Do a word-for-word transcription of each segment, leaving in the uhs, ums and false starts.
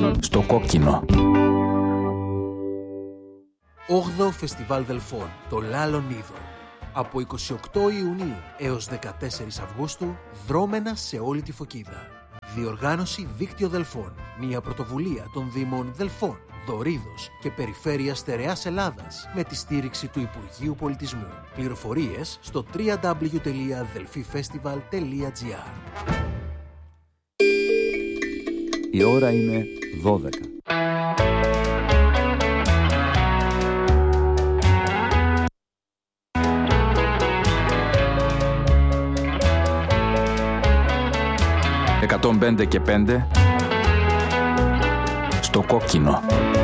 Στο κόκκινο. όγδοο Φεστιβάλ Δελφών, το Λάλον Είδωρ. Από εικοστή ογδόη Ιουνίου έως δεκατέσσερις Αυγούστου, δρόμενα σε όλη τη Φωκίδα. Διοργάνωση Δίκτυο Δελφών. Μια πρωτοβουλία των Δήμων Δελφών, Δωρίδος και Περιφέρειας Στερεάς Ελλάδας με τη στήριξη του Υπουργείου Πολιτισμού. Πληροφορίες στο double-u double-u double-u τελεία delfifestival τελεία gr. Η ώρα είναι δώδεκα. εκατόν πέντε και πέντε στο κόκκινο.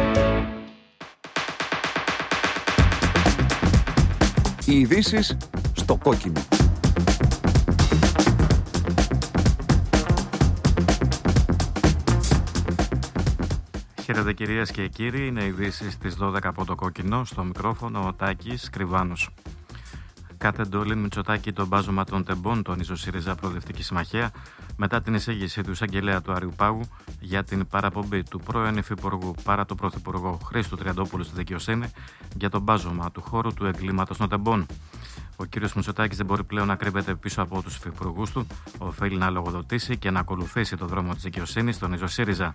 Οι ειδήσεις στο κόκκινο. Χαίρετε κυρίες και κύριοι, είναι οι ειδήσεις στις δώδεκα από το κόκκινο, στο μικρόφωνο ο Τάκης Κρυβάνος. Κάτε εντολή Μητσοτάκη το μπάζωμα των τεμπών, τονίζει ο ΣΥΡΙΖΑ Προοδευτική Συμμαχία, μετά την εισήγηση του εισαγγελέα του Αριουπάγου για την παραπομπή του πρώην Υφυπουργού παρά το Πρωθυπουργό Χρήστου Τριαντόπουλου στη δικαιοσύνη για το μπάζωμα του χώρου του εγκλήματος των τεμπών. Ο κύριος Μητσοτάκης δεν μπορεί πλέον να κρύβεται πίσω από τους υφυπουργούς του, οφείλει να λογοδοτήσει και να ακολουθήσει το δρόμο της δικαιοσύνης, τονίζει ο ΣΥΡΙΖΑ.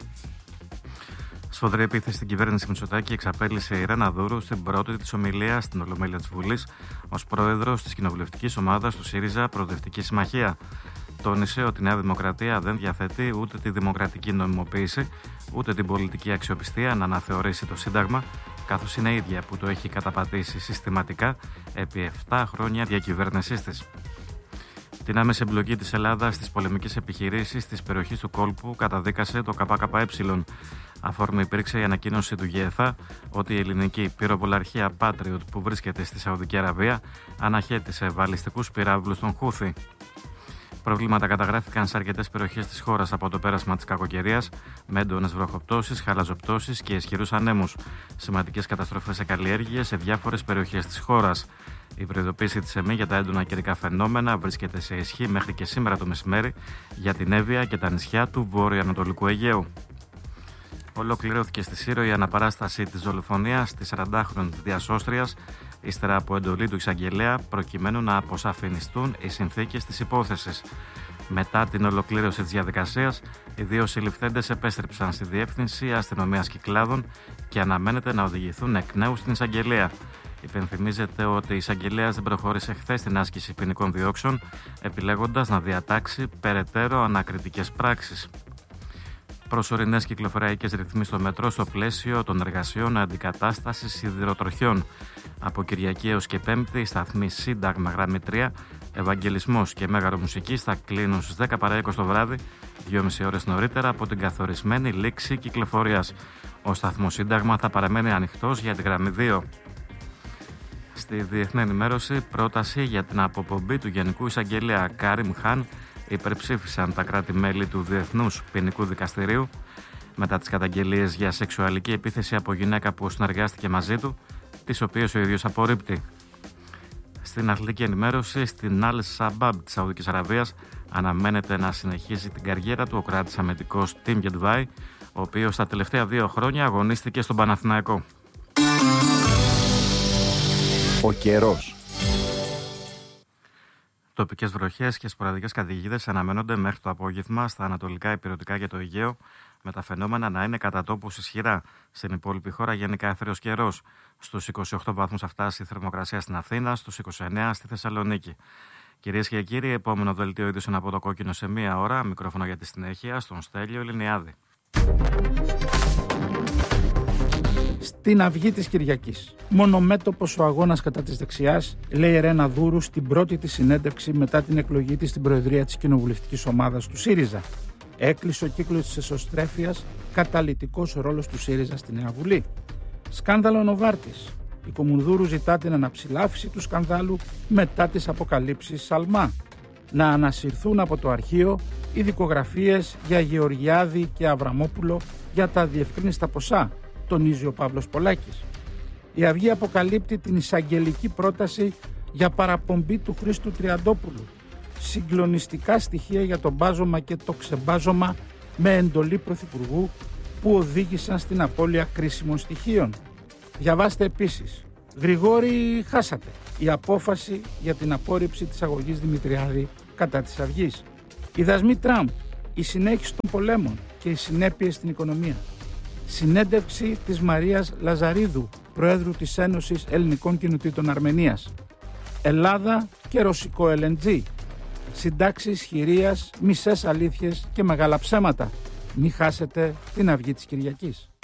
Σφοδρή επίθεση στην κυβέρνηση Μητσοτάκη εξαπέλυσε η Ρένα Δούρου στην πρώτη της ομιλία στην Ολομέλεια της Βουλής ως πρόεδρος της κοινοβουλευτικής ομάδας του ΣΥΡΙΖΑ Προοδευτική Συμμαχία. Τόνισε ότι η Νέα Δημοκρατία δεν διαθέτει ούτε τη δημοκρατική νομιμοποίηση, ούτε την πολιτική αξιοπιστία να αναθεωρήσει το Σύνταγμα, καθώς είναι η ίδια που το έχει καταπατήσει συστηματικά επί επτά χρόνια διακυβέρνησής της. Την άμεση εμπλοκή της Ελλάδας στις πολεμικές επιχειρήσεις της περιοχής του κόλπου καταδίκασε το ΚΚΕ. Αφορμή υπήρξε η ανακοίνωση του ΓΕΘΑ ότι η ελληνική πυροβολαρχία Patriot που βρίσκεται στη Σαουδική Αραβία αναχέτησε βαλιστικούς πυράβλους των Χούθη. Προβλήματα καταγράφηκαν σε αρκετές περιοχές της χώρας από το πέρασμα της κακοκαιρίας, με έντονες βροχοπτώσεις, χαλαζοπτώσεις και ισχυρούς ανέμους. Σημαντικές καταστροφές σε καλλιέργειες σε διάφορες περιοχές της χώρας. Η προειδοποίηση της ΕΜΗ για τα έντονα καιρικά φαινόμενα βρίσκεται σε ισχύ μέχρι και σήμερα το μεσημέρι για την Εύβοια και τα νησιά του βορειοανατολικού Αιγαίου. Ολοκληρώθηκε στη Σύρο η αναπαράσταση της δολοφονίας της σαραντάχρονης διασώστριας, ύστερα από εντολή του εισαγγελέα, προκειμένου να αποσαφινιστούν οι συνθήκες της υπόθεσης. Μετά την ολοκλήρωση της διαδικασίας, οι δύο συλληφθέντες επέστρεψαν στη Διεύθυνση Αστυνομίας Κυκλάδων και αναμένεται να οδηγηθούν εκ νέου στην εισαγγελέα. Υπενθυμίζεται ότι η εισαγγελέας δεν προχώρησε χθες στην άσκηση ποινικών διώξεων, επιλέγοντας να διατάξει περαιτέρω ανακριτικές πράξεις. Προσωρινές κυκλοφοριακές ρυθμίσεις στο μετρό στο πλαίσιο των εργασιών αντικατάστασης σιδηροτροχιών. Από Κυριακή έως και Πέμπτη, οι σταθμοί Σύνταγμα γραμμή τρία, Ευαγγελισμός και Μέγαρο Μουσικής θα κλείνουν στις δέκα παρά είκοσι το βράδυ, δυόμιση ώρες νωρίτερα από την καθορισμένη λήξη κυκλοφορίας. Ο σταθμός Σύνταγμα θα παραμένει ανοιχτός για τη γραμμή δύο. Στη διεθνή ενημέρωση, πρόταση για την αποπομπή του Γενικού Εισαγγελέα Κάριμ Χάν υπερψήφισαν τα κράτη-μέλη του Διεθνούς Ποινικού Δικαστηρίου μετά τις καταγγελίες για σεξουαλική επίθεση από γυναίκα που συνεργάστηκε μαζί του, τις οποίες ο ίδιος απορρίπτει. Στην αθλητική ενημέρωση, στην Αλ Σαμπάμπ της Σαουδικής Αραβίας αναμένεται να συνεχίσει την καριέρα του ο κράτης αμυντικός Τιμ Γετβάη, ο οποίος τα τελευταία δύο χρόνια αγωνίστηκε στον Παναθηναϊκό. Ο καιρός. Τοπικές βροχές και σποραδικές καταιγίδες αναμένονται μέχρι το απόγευμα στα ανατολικά ηπειρωτικά και το Αιγαίο, με τα φαινόμενα να είναι κατά τόπους ισχυρά. Στην υπόλοιπη χώρα γενικά εύθραιος καιρός. Στους είκοσι οκτώ βαθμούς θα φτάσει η θερμοκρασία στην Αθήνα, στους είκοσι εννέα στη Θεσσαλονίκη. Κυρίες και κύριοι, επόμενο δελτίο ειδήσεων από το κόκκινο σε μία ώρα. Μικρόφωνο για τη συνέχεια στον Στέλιο Λινιάδη. Στην αυγή της Κυριακής. Μονομέτωπος ο αγώνας κατά της δεξιάς, λέει η Ρένα Δούρου στην πρώτη της συνέντευξη μετά την εκλογή της στην Προεδρία της Κοινοβουλευτικής Ομάδας του ΣΥΡΙΖΑ. Έκλεισε ο κύκλος της εσωστρέφειας, καταλυτικός ρόλος του ΣΥΡΙΖΑ στη Νέα Βουλή. Σκάνδαλο Νοβάρτης. Η Κομουνδούρου ζητά την αναψηλάφιση του σκανδάλου μετά τις αποκαλύψεις Σαλμά. Να ανασυρθούν από το αρχείο οι δικογραφίες για Γεωργιάδη και Αβραμόπουλο για τα διευκρίνιστα ποσά, τονίζει ο Παύλος Πολάκης. Η Αυγή αποκαλύπτει την εισαγγελική πρόταση για παραπομπή του Χρήστου Τριαντόπουλου. Συγκλονιστικά στοιχεία για το μπάζωμα και το ξεμπάζωμα με εντολή Πρωθυπουργού που οδήγησαν στην απώλεια κρίσιμων στοιχείων. Διαβάστε επίσης. Γρηγόρη, χάσατε. Η απόφαση για την απόρριψη της αγωγής Δημητριάδη κατά της Αυγής. Οι δασμοί Τραμπ, η συνέχιση των πολέμων και οι συνέπειες στην οικονομία. Συνέντευξη της Μαρίας Λαζαρίδου, Προέδρου της Ένωσης Ελληνικών Κοινοτήτων Αρμενίας. Ελλάδα και ρωσικό ελ εν τζι. Συντάξεις χειρίας, μισές αλήθειες και μεγάλα ψέματα. Μη χάσετε την Αυγή της Κυριακής.